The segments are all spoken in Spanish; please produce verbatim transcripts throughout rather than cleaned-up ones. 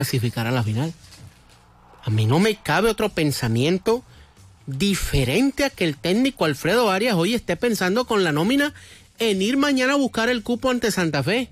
clasificar a la final. A mí no me cabe otro pensamiento diferente a que el técnico Alfredo Arias hoy esté pensando con la nómina en ir mañana a buscar el cupo ante Santa Fe.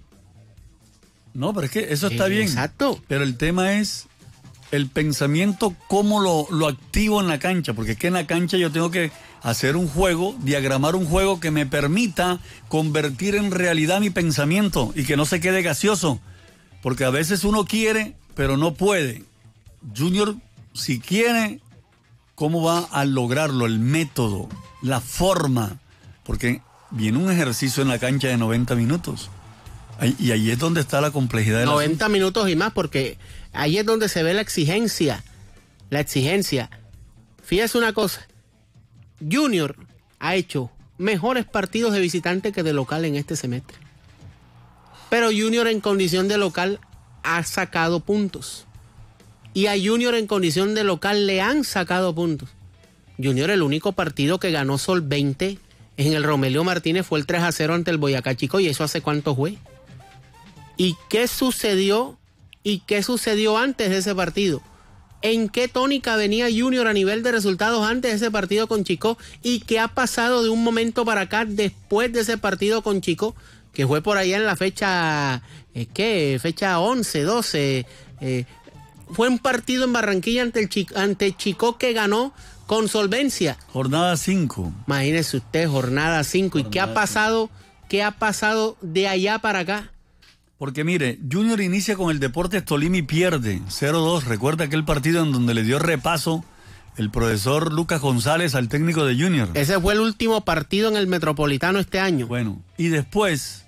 No, pero es que eso está eh, bien. Exacto. Pero el tema es el pensamiento, cómo lo, lo activo en la cancha, porque es que en la cancha yo tengo que hacer un juego, diagramar un juego que me permita convertir en realidad mi pensamiento y que no se quede gaseoso, porque a veces uno quiere, pero no puede. Junior, si quiere, ¿cómo va a lograrlo? El método, la forma, porque viene un ejercicio en la cancha de noventa minutos. Y ahí es donde está la complejidad de la noventa minutos y más, porque ahí es donde se ve la exigencia. La exigencia. Fíjese una cosa. Junior ha hecho mejores partidos de visitante que de local en este semestre. Pero Junior en condición de local ha sacado puntos. Y a Junior en condición de local le han sacado puntos. Junior, el único partido que ganó solvente en el Romelio Martínez fue el tres a cero ante el Boyacá Chico. ¿Y eso hace cuánto fue? ¿Y qué sucedió? ¿Y qué sucedió antes de ese partido? ¿En qué tónica venía Junior a nivel de resultados antes de ese partido con Chico? ¿Y qué ha pasado de un momento para acá después de ese partido con Chico? Que fue por allá en la fecha, eh, ¿qué? Fecha once, doce. Eh, fue un partido en Barranquilla ante, el Chico, ante Chico que ganó con solvencia. Jornada cinco. Imagínese usted, jornada cinco. ¿Y qué ha pasado? ¿Qué ha pasado de allá para acá? Porque mire, Junior inicia con el Deportes Tolima y pierde cero dos. Recuerda aquel partido en donde le dio repaso el profesor Lucas González al técnico de Junior. Ese fue el último partido en el Metropolitano este año. Bueno, y después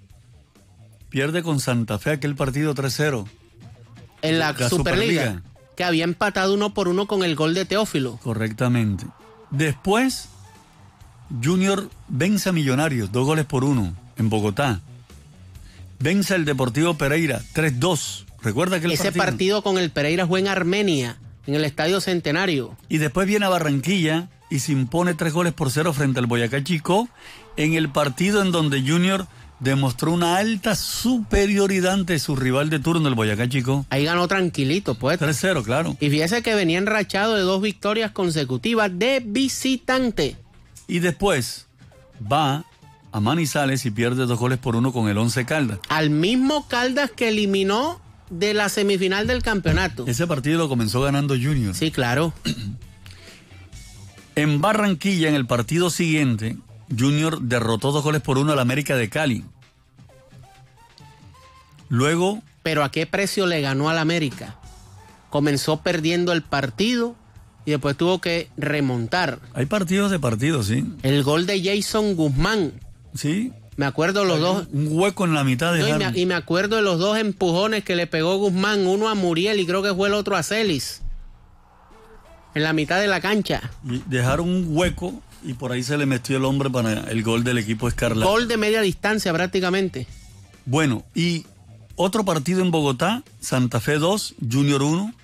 pierde con Santa Fe aquel partido tres cero. En la, la Superliga, Superliga, que había empatado uno por uno con el gol de Teófilo. Correctamente. Después, Junior vence a Millonarios, dos goles por uno, en Bogotá. Vence el Deportivo Pereira, tres dos. ¿Recuerda aquel Ese partido? partido con el Pereira fue en Armenia, en el Estadio Centenario. Y después viene a Barranquilla y se impone tres goles por cero frente al Boyacá Chico, en el partido en donde Junior demostró una alta superioridad ante su rival de turno, el Boyacá Chico. Ahí ganó tranquilito, pues. tres cero, claro. Y fíjese que venía enrachado de dos victorias consecutivas de visitante. Y después va a Manizales y pierde dos goles por uno con el Once Caldas. Al mismo Caldas que eliminó de la semifinal del campeonato. Ese partido lo comenzó ganando Junior. Sí, claro. En Barranquilla, en el partido siguiente, Junior derrotó dos goles por uno al América de Cali. Luego... ¿Pero a qué precio le ganó al América? Comenzó perdiendo el partido y después tuvo que remontar. Hay partidos de partidos, sí. El gol de Jason Guzmán. Sí. Me acuerdo los dos... Un hueco en la mitad de... No, y, me, y me acuerdo de los dos empujones que le pegó Guzmán, uno a Muriel y creo que fue el otro a Celis. En la mitad de la cancha. Y dejaron un hueco y por ahí se le metió el hombre para el gol del equipo Escarlata. Gol de media distancia prácticamente. Bueno, y otro partido en Bogotá, Santa Fe dos, Junior uno.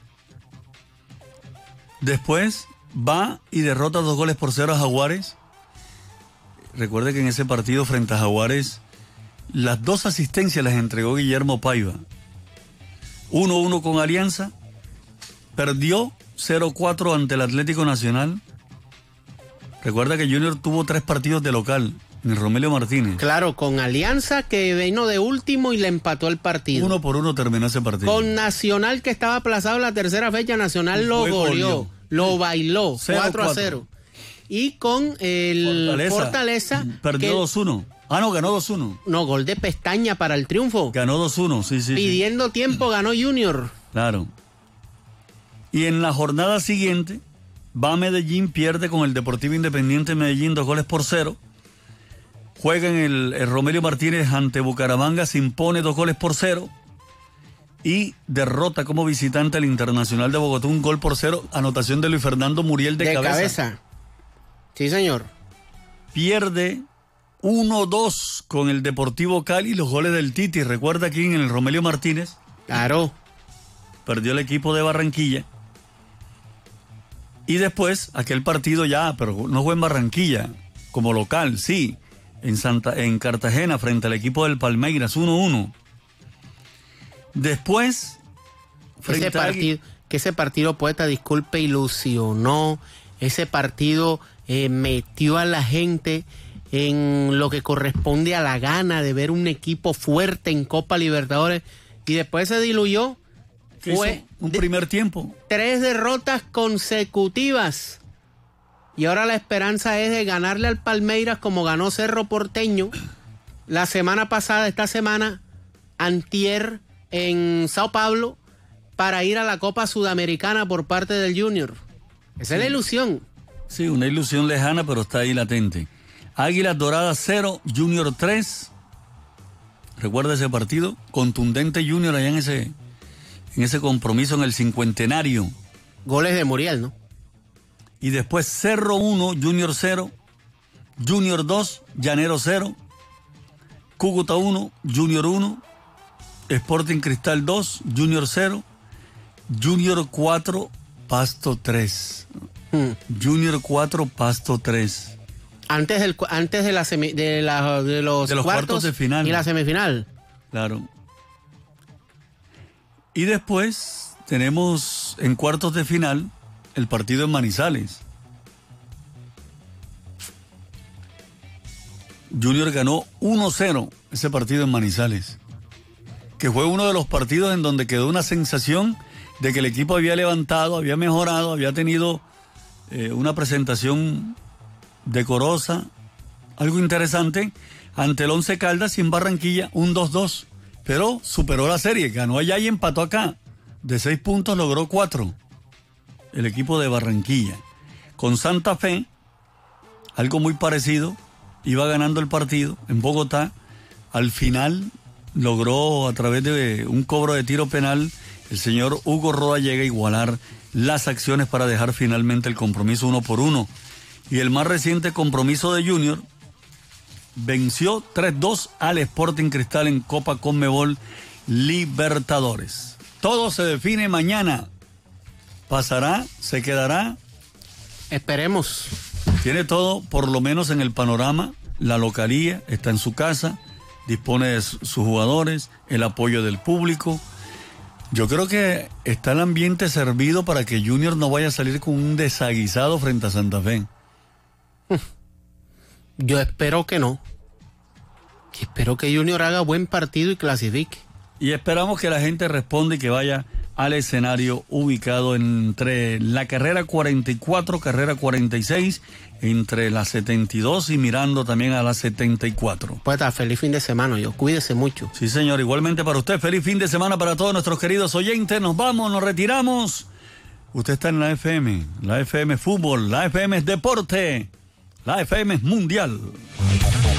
Después va y derrota dos goles por cero a Jaguares. Recuerde que en ese partido frente a Jaguares, las dos asistencias las entregó Guillermo Paiva. uno uno con Alianza, perdió cero cuatro ante el Atlético Nacional. Recuerda que Junior tuvo tres partidos de local en el Romelio Martínez. Claro, con Alianza que vino de último y le empató el partido. Uno por uno terminó ese partido. Con Nacional que estaba aplazado en la tercera fecha, Nacional lo goleó, lo bailó, cuatro a cero. Y con el Fortaleza, Fortaleza perdió dos uno. Ah, no, ganó dos uno. No, gol de pestaña para el triunfo. Ganó dos uno, sí, sí. Pidiendo sí. tiempo ganó Junior. Claro. Y en la jornada siguiente, va a Medellín, pierde con el Deportivo Independiente de Medellín dos goles por cero. Juega en el, el Romelio Martínez ante Bucaramanga, se impone dos goles por cero. Y derrota como visitante al Internacional de Bogotá un gol por cero. Anotación de Luis Fernando Muriel de, de cabeza. cabeza. Sí, señor. Pierde uno dos con el Deportivo Cali, los goles del Titi. Recuerda aquí en el Romelio Martínez. Claro. Perdió el equipo de Barranquilla. Y después, aquel partido ya, pero no fue en Barranquilla, como local, sí. En, Santa, en Cartagena, frente al equipo del Palmeiras, uno uno. Después, ese partido, que ese partido, Poeta, disculpe, ilusionó. Ese partido eh, metió a la gente en lo que corresponde a la gana de ver un equipo fuerte en Copa Libertadores, y después se diluyó. Fue un primer tiempo. Tres derrotas consecutivas. Y ahora la esperanza es de ganarle al Palmeiras como ganó Cerro Porteño la semana pasada, esta semana, antier, en Sao Paulo, para ir a la Copa Sudamericana por parte del Junior. Esa sí. Es la ilusión. Sí, una ilusión lejana, pero está ahí latente. Águilas Doradas cero, Junior tres. Recuerda ese partido, contundente Junior allá en ese, en ese compromiso en el cincuentenario. Goles de Muriel, ¿no? Y después Cerro uno, Junior cero, Junior dos, Llanero cero, Cúcuta uno, Junior uno, Sporting Cristal dos, Junior cero, Junior cuatro, Pasto tres. Hmm. Junior cuatro, Pasto tres. Antes del antes de la semi, de, la, de los, de los cuartos, cuartos de final. Y la semifinal. Claro. Y después tenemos en cuartos de final el partido en Manizales. Junior ganó uno cero ese partido en Manizales, que fue uno de los partidos en donde quedó una sensación de que el equipo había levantado, había mejorado, había tenido eh, una presentación decorosa, algo interesante, ante el Once Caldas y en Barranquilla, un dos dos, pero superó la serie, ganó allá y empató acá. De seis puntos logró cuatro el equipo de Barranquilla. Con Santa Fe, algo muy parecido, iba ganando el partido en Bogotá, al final logró a través de un cobro de tiro penal el señor Hugo Roa llega a igualar las acciones para dejar finalmente el compromiso uno por uno. Y el más reciente compromiso de Junior venció tres dos al Sporting Cristal en Copa Conmebol Libertadores. Todo se define mañana. ¿Pasará? ¿Se quedará? Esperemos. Tiene todo, por lo menos en el panorama. La localía está en su casa, dispone de sus jugadores, el apoyo del público. Yo creo que está el ambiente servido para que Junior no vaya a salir con un desaguisado frente a Santa Fe. Yo espero que no. Espero que Junior haga buen partido y clasifique. Y esperamos que la gente responda y que vaya al escenario ubicado entre la carrera cuarenta y cuatro, carrera cuarenta y seis, entre la setenta y dos y mirando también a la setenta y cuatro. Pues está, feliz fin de semana, yo. Cuídese mucho. Sí, señor, igualmente para usted. Feliz fin de semana para todos nuestros queridos oyentes. Nos vamos, nos retiramos. Usted está en la F M. La F M es fútbol, la F M es deporte, la F M es mundial.